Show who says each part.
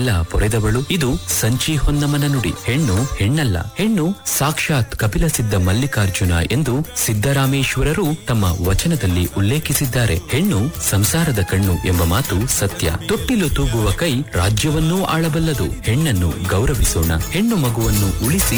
Speaker 1: ಎಲ್ಲ ಪೊರೆದವಳು. ಇದು ಸಂಚಿ ಹೊನ್ನಮನ ನುಡಿ. ಹೆಣ್ಣು ಹೆಣ್ಣಲ್ಲ, ಹೆಣ್ಣು ಸಾಕ್ಷಾತ್ ಕಪಿಲ ಸಿದ್ಧ ಮಲ್ಲಿಕಾರ್ಜುನ ಎಂದು ಸಿದ್ದರಾಮೇಶ್ವರರು ತಮ್ಮ ವಚನದಲ್ಲಿ ಉಲ್ಲೇಖಿಸಿದ್ದಾರೆ. ಹೆಣ್ಣು ಸಂಸಾರದ ಕಣ್ಣು ಎಂಬ ಮಾತು ಸತ್ಯ. ತೊಟ್ಟಿಲು ತೂಗುವ ಕೈ ರಾಜ್ಯವನ್ನೂ ಆಳಬಲ್ಲದು. ಹೆಣ್ಣನ್ನು ಗೌರವಿಸೋಣ, ಹೆಣ್ಣು ಮಗುವನ್ನು ಉಳಿಸಿ